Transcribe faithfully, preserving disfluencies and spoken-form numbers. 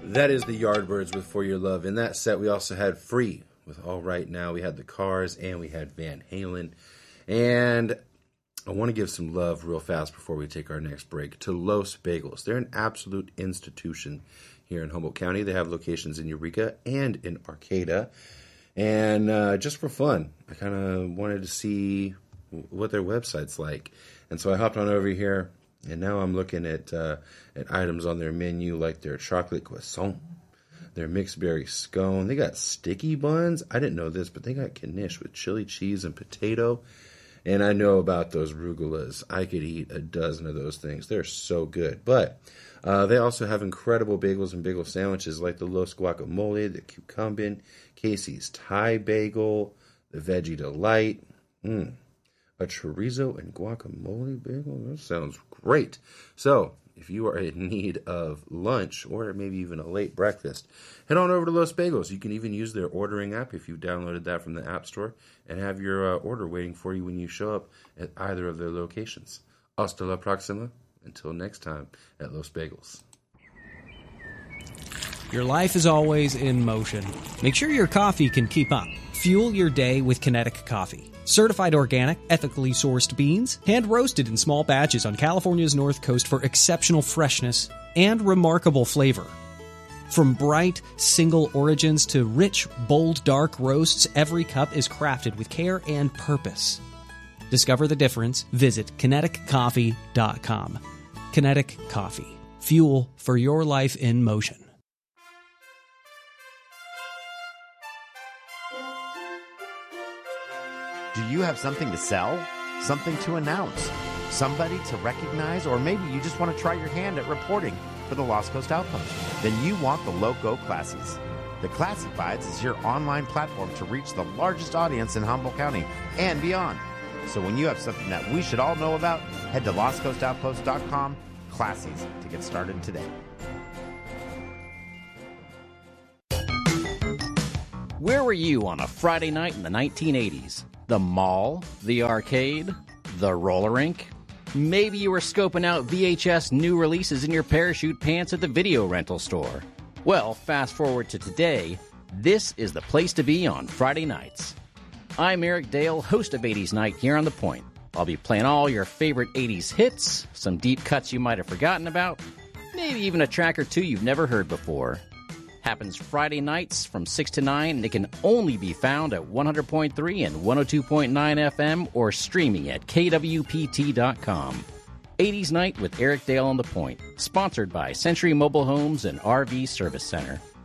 That is the Yardbirds with For Your Love. In that set, we also had Free with All Right Now. We had the Cars, and we had Van Halen. And I want to give some love real fast before we take our next break to Los Bagels. They're an absolute institution here in Humboldt County. They have locations in Eureka and in Arcata. And uh, just for fun, I kind of wanted to see what their website's like. And so I hopped on over here, and now I'm looking at uh, at items on their menu like their chocolate croissant, their mixed berry scone. They got sticky buns. I didn't know this, but they got quiche with chili cheese and potato. And I know about those rugulas. I could eat a dozen of those things. They're so good. But uh, they also have incredible bagels and bagel sandwiches like the Los Guacamole, the Cucumbin, Casey's Thai Bagel, the Veggie Delight. Mm. A chorizo and guacamole bagel? That sounds great. So, if you are in need of lunch or maybe even a late breakfast, head on over to Los Bagels. You can even use their ordering app if you've downloaded that from the App Store and have your uh, order waiting for you when you show up at either of their locations. Hasta la próxima. Until next time at Los Bagels. Your life is always in motion. Make sure your coffee can keep up. Fuel your day with Kinetic Coffee. Certified organic, ethically sourced beans, hand-roasted in small batches on California's North Coast for exceptional freshness and remarkable flavor. From bright, single origins to rich, bold, dark roasts, every cup is crafted with care and purpose. Discover the difference. Visit kinetic coffee dot com. Kinetic Coffee. Fuel for your life in motion. Do you have something to sell? Something to announce? Somebody to recognize? Or maybe you just want to try your hand at reporting for the Lost Coast Outpost? Then you want the Loco Classies. The Classifieds is your online platform to reach the largest audience in Humboldt County and beyond. So when you have something that we should all know about, head to lost coast outpost dot com Classies to get started today. Where were you on a Friday night in the nineteen eighties? The mall? The arcade? The roller rink? Maybe you were scoping out V H S new releases in your parachute pants at the video rental store. Well, fast forward to today, this is the place to be on Friday nights. I'm Eric Dale, host of eighties Night here on The Point. I'll be playing all your favorite eighties hits, some deep cuts you might have forgotten about, maybe even a track or two you've never heard before. Happens Friday nights from six to nine, and it can only be found at one hundred point three and one oh two point nine F M or streaming at K W P T dot com. eighties Night with Eric Dale on The Point, sponsored by Century Mobile Homes and R V Service Center.